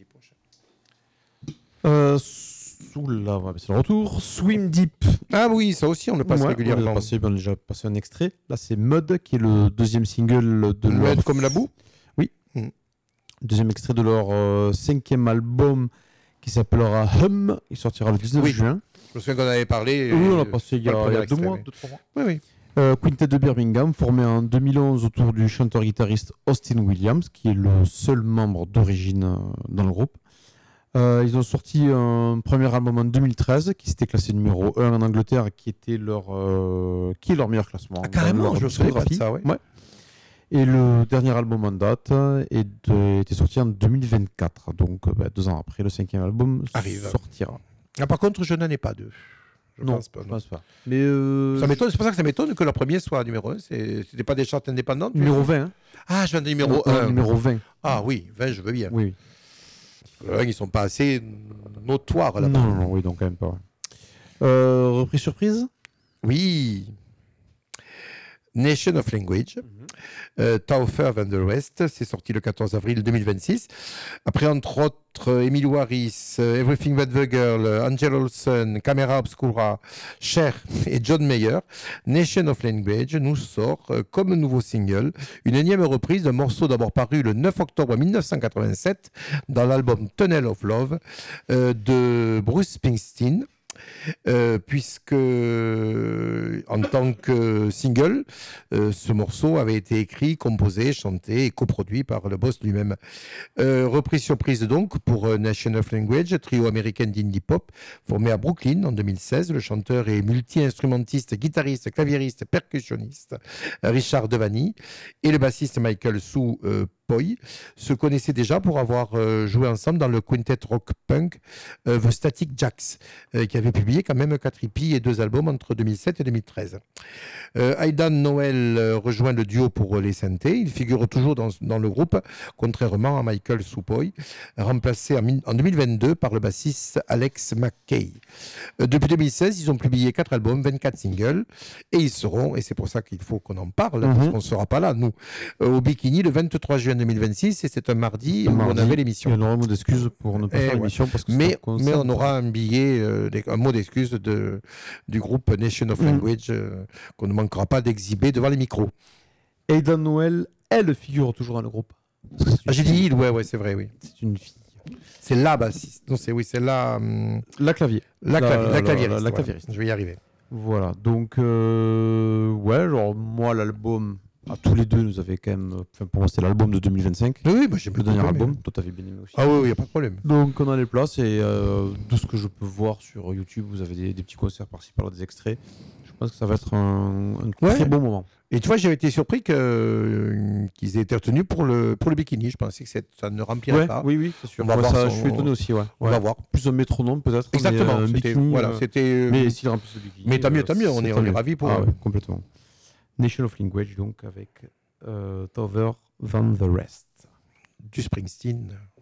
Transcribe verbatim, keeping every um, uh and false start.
prochain. Euh, Oula, c'est le retour. Swim Deep. Ah oui, ça aussi, on le passe Ouais, régulièrement. On a, passé, on a déjà passé un extrait. Là, c'est Mud, qui est le deuxième single de leur... Mud comme la boue. Oui. Mm. Deuxième extrait de leur euh, cinquième album qui s'appellera Hum. Il sortira le dix-neuf oui. juin. Je me souviens qu'on avait parlé. Oui, on l'a passé il y a, il y a deux mois, oui. deux, trois mois. Oui, oui. Euh, Quintet de Birmingham, formé en deux mille onze autour du chanteur-guitariste Austin Williams, qui est le seul membre d'origine euh, dans le groupe. Euh, ils ont sorti un premier album en deux mille treize qui s'était classé numéro un en Angleterre, qui était leur, euh, qui est leur meilleur classement. Ah, carrément, je me souviens pas de ça, ouais. ouais. Et le dernier album en date est de, était sorti en deux mille vingt-quatre, donc bah, deux ans après, le cinquième album arrive. Sortira. Ah, par contre, je n'en ai pas deux. Je non, pense pas. Je non. pense pas. Mais euh... ça m'étonne, c'est pour ça que ça m'étonne que leur premier soit numéro un. C'est, c'était pas des charts indépendantes. Numéro vingt. Hein. Ah, je viens de numéro non, un. Numéro vingt. Ah oui, vingt, je veux bien. Oui. Euh, ils sont pas assez notoires là-bas. Non, non, non, oui, donc quand même pas. Ouais. Euh, reprise surprise. Oui. Nation of Language, mm-hmm. euh, Tougher Than the Rest, c'est sorti le quatorze avril deux mille vingt-six. Après, entre autres, euh, Emily Harris, euh, Everything But the Girl, euh, Angel Olsen, Camera Obscura, Cher et John Mayer, Nation of Language nous sort euh, comme nouveau single une énième reprise d'un morceau d'abord paru le neuf octobre mille neuf cent quatre-vingt-sept dans l'album Tunnel of Love euh, de Bruce Springsteen. Euh, puisque en tant que single, euh, ce morceau avait été écrit, composé, chanté et coproduit par le boss lui-même. Euh, reprise surprise donc pour euh, Nation of Language, trio américain d'indie pop formé à Brooklyn en deux mille seize. Le chanteur est multi-instrumentiste, guitariste, claviériste, percussionniste Richard Devany et le bassiste Michael Sue euh, Poi se connaissaient déjà pour avoir euh, joué ensemble dans le quintet rock punk euh, The Static Jacks, euh, qui avait publié quand même quatre E P et deux albums entre deux mille sept et deux mille treize. Euh, Aidan Noel euh, rejoint le duo pour euh, les synthés. Il figure toujours dans, dans le groupe, contrairement à Michael Sue remplacé en, en deux mille vingt-deux par le bassiste Alex McKay. Euh, depuis deux mille seize, ils ont publié quatre albums, vingt-quatre singles, et ils seront, et c'est pour ça qu'il faut qu'on en parle, mm-hmm. parce qu'on ne sera pas là, nous, euh, au Bikini le vingt-trois juin deux mille vingt-six, et c'est un mardi, un où mardi, on avait l'émission. Il y a un mot d'excuse pour ne pas et faire ouais. l'émission. Parce que mais, mais on aura un billet, euh, un mot d'excuse de, du groupe Nation of Language, mm. euh, qu'on ne manquera pas d'exhiber devant les micros. Aidan Noel, elle figure toujours dans le groupe. Ah, j'ai dit il, ouais, ouais, c'est vrai, oui. C'est une fille. C'est la bassiste. Non, c'est, oui, c'est la... Hum... La clavier. La, clavier, la, la, la claviériste. La, la, la claviériste. Ouais. Je vais y arriver. Voilà, donc, euh, ouais, genre, moi, l'album... Ah, tous les deux, nous avait quand même. Enfin, pour moi, c'était l'album de deux mille vingt-cinq. Oui, bah, j'ai le dernier album. Toi, t'avais bien aimé aussi. Ah oui, il n'y a pas de problème. Donc, on a les places et euh, de ce que je peux voir sur YouTube, vous avez des, des petits concerts par-ci par-là, des extraits. Je pense que ça va être un, un ouais. très bon moment. Et tu vois, j'avais été surpris que, euh, qu'ils aient été retenus pour le, pour le bikini. Je pensais que ça ne remplirait ouais, pas. Oui, oui, c'est sûr. On va ouais, voir ça, son... je suis étonné aussi. Ouais. On ouais. va voir. Plus un métronome, peut-être. Exactement. Mais, euh, c'était, bikini, voilà, euh, c'était... mais s'il remplisse le bikini. Mais tant mieux, tant mieux. On est, on est ravis pour. Ah, ouais, complètement. Nation of Language, donc, avec. Euh, Tougher Than the Rest. Du Springsteen.